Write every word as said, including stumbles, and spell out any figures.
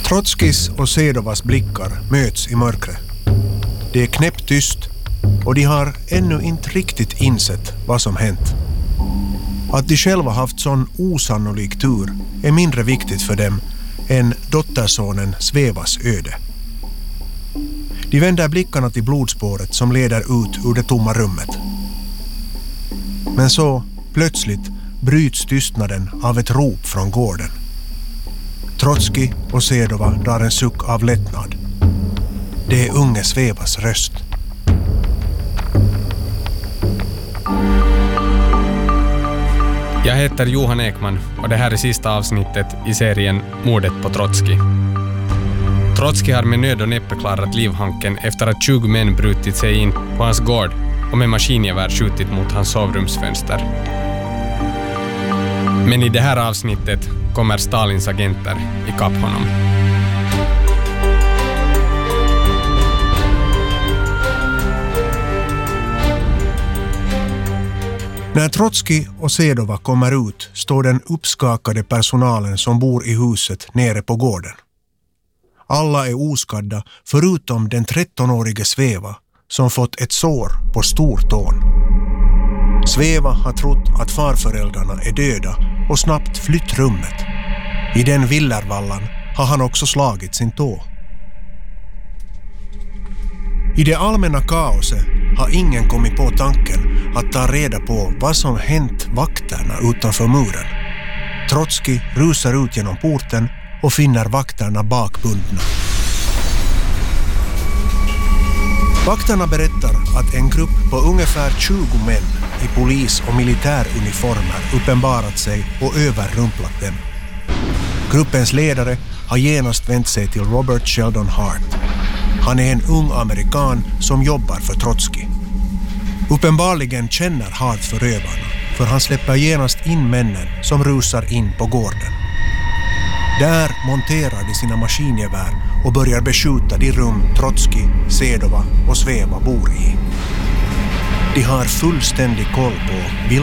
Trotskis och Sedovas blickar möts i mörkret. Det är knäpptyst och de har ännu inte riktigt insett vad som hänt. Att de själva haft sån osannolik tur är mindre viktigt för dem än dottersonen Svevas öde. De vänder blickarna till blodspåret som leder ut ur det tomma rummet. Men så, plötsligt, bryts tystnaden av ett rop från gården. Trotski och Sedova drar en suck av lättnad. Det är unge Svevas röst. Jag heter Johan Ekman och det här är sista avsnittet i serien Mordet på Trotski. Trotski har med nöd och näppe klarat livhanken efter att tjugo män brutit sig in på hans gård och med maskingevär skjutit mot hans sovrumsfönster. Men i det här avsnittet kommer Stalins agenter ikapp honom. När Trotski och Sedova kommer ut står den uppskakade personalen som bor i huset nere på gården. Alla är oskadda förutom den trettonårige Sveva som fått ett sår på stortån. Sveva har trott att farföräldrarna är döda och snabbt flytt rummet. I den villervallan har han också slagit sin tå. I det allmänna kaoset har ingen kommit på tanken att ta reda på vad som hänt vakterna utanför muren. Trotski rusar ut genom porten och finner vakterna bakbundna. Vakterna berättar att en grupp på ungefär tjugo män i polis- och militäruniformer uppenbarat sig och överrumplat dem. Gruppens ledare har genast vänt sig till Robert Sheldon Hart. Han är en ung amerikan som jobbar för Trotski. Uppenbarligen känner Hart förövarna, för han släpper genast in männen som rusar in på gården. Där monterar de sina maskingevär och börjar beskjuta de rum Trotski, Sedova och Sveva bor i. De har fullständig koll på vilka